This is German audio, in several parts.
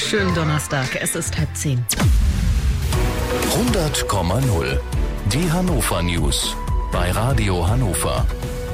Schönen Donnerstag, es ist 9:30. 100,0. Die Hannover News bei Radio Hannover.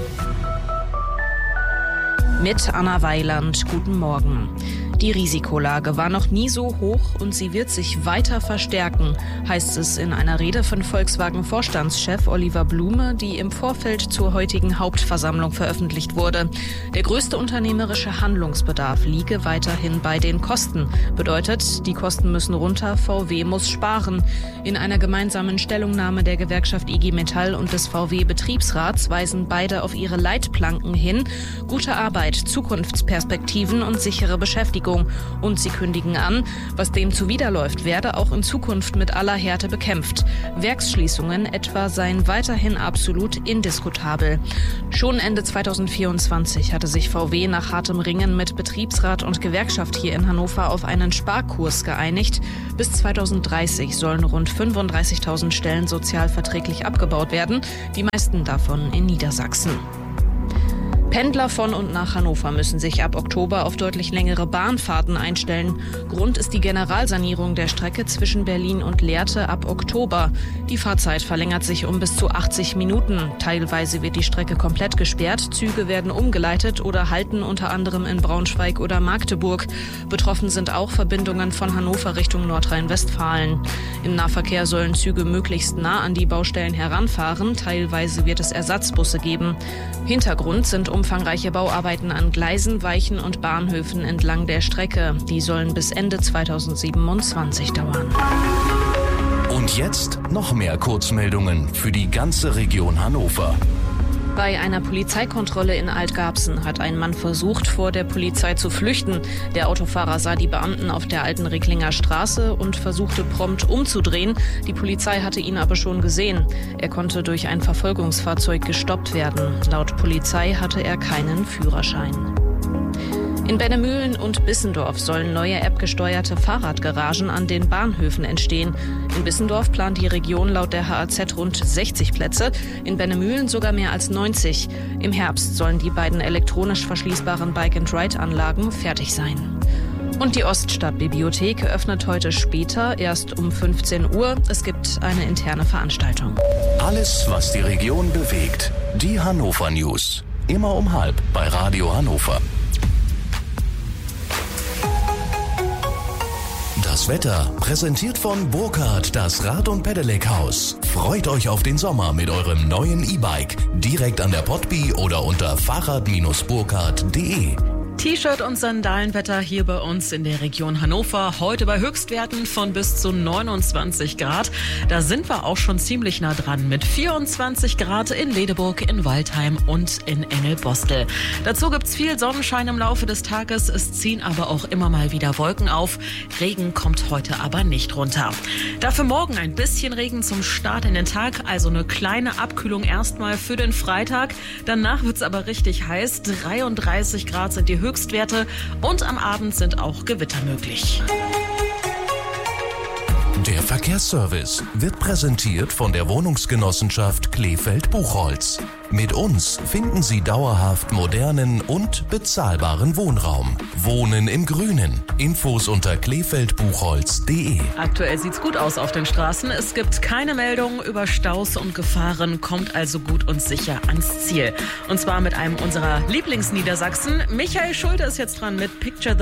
Mit Anna Weiland, guten Morgen. Die Risikolage war noch nie so hoch und sie wird sich weiter verstärken, heißt es in einer Rede von Volkswagen-Vorstandschef Oliver Blume, die im Vorfeld zur heutigen Hauptversammlung veröffentlicht wurde. Der größte unternehmerische Handlungsbedarf liege weiterhin bei den Kosten. Bedeutet, die Kosten müssen runter, VW muss sparen. In einer gemeinsamen Stellungnahme der Gewerkschaft IG Metall und des VW-Betriebsrats weisen beide auf ihre Leitplanken hin: gute Arbeit, Zukunftsperspektiven und sichere Beschäftigung. Und sie kündigen an, was dem zuwiderläuft, werde auch in Zukunft mit aller Härte bekämpft. Werksschließungen etwa seien weiterhin absolut indiskutabel. Schon Ende 2024 hatte sich VW nach hartem Ringen mit Betriebsrat und Gewerkschaft hier in Hannover auf einen Sparkurs geeinigt. Bis 2030 sollen rund 35.000 Stellen sozialverträglich abgebaut werden, die meisten davon in Niedersachsen. Pendler von und nach Hannover müssen sich ab Oktober auf deutlich längere Bahnfahrten einstellen. Grund ist die Generalsanierung der Strecke zwischen Berlin und Lehrte ab Oktober. Die Fahrzeit verlängert sich um bis zu 80 Minuten. Teilweise wird die Strecke komplett gesperrt. Züge werden umgeleitet oder halten unter anderem in Braunschweig oder Magdeburg. Betroffen sind auch Verbindungen von Hannover Richtung Nordrhein-Westfalen. Im Nahverkehr sollen Züge möglichst nah an die Baustellen heranfahren. Teilweise wird es Ersatzbusse geben. Hintergrund sind umfangreiche Bauarbeiten an Gleisen, Weichen und Bahnhöfen entlang der Strecke. Die sollen bis Ende 2027 dauern. Und jetzt noch mehr Kurzmeldungen für die ganze Region Hannover. Bei einer Polizeikontrolle in Altgarbsen hat ein Mann versucht, vor der Polizei zu flüchten. Der Autofahrer sah die Beamten auf der alten Recklinger Straße und versuchte prompt umzudrehen. Die Polizei hatte ihn aber schon gesehen. Er konnte durch ein Verfolgungsfahrzeug gestoppt werden. Laut Polizei hatte er keinen Führerschein. In Bennemühlen und Bissendorf sollen neue App-gesteuerte Fahrradgaragen an den Bahnhöfen entstehen. In Bissendorf plant die Region laut der HAZ rund 60 Plätze, in Bennemühlen sogar mehr als 90. Im Herbst sollen die beiden elektronisch verschließbaren Bike-and-Ride-Anlagen fertig sein. Und die Oststadtbibliothek öffnet heute später, erst um 15 Uhr. Es gibt eine interne Veranstaltung. Alles, was die Region bewegt. Die Hannover News. Immer um 12:30 bei Radio Hannover. Das Wetter präsentiert von Burkhardt, das Rad- und Pedelec-Haus. Freut euch auf den Sommer mit eurem neuen E-Bike. Direkt an der Potby oder unter fahrrad-burkhardt.de. T-Shirt und Sandalenwetter hier bei uns in der Region Hannover. Heute bei Höchstwerten von bis zu 29 Grad. Da sind wir auch schon ziemlich nah dran mit 24 Grad in Ledeburg, in Waldheim und in Engelbostel. Dazu gibt's viel Sonnenschein im Laufe des Tages. Es ziehen aber auch immer mal wieder Wolken auf. Regen kommt heute aber nicht runter. Dafür morgen ein bisschen Regen zum Start in den Tag. Also eine kleine Abkühlung erstmal für den Freitag. Danach wird's aber richtig heiß. 33 Grad sind die Höchstwerte und am Abend sind auch Gewitter möglich. Der Verkehrsservice wird präsentiert von der Wohnungsgenossenschaft Kleefeld-Buchholz. Mit uns finden Sie dauerhaft modernen und bezahlbaren Wohnraum. Wohnen im Grünen. Infos unter kleefeldbuchholz.de. Aktuell sieht's gut aus auf den Straßen. Es gibt keine Meldungen über Staus und Gefahren, kommt also gut und sicher ans Ziel. Und zwar mit einem unserer Lieblingsniedersachsen. Michael Schulte ist jetzt dran mit Picture the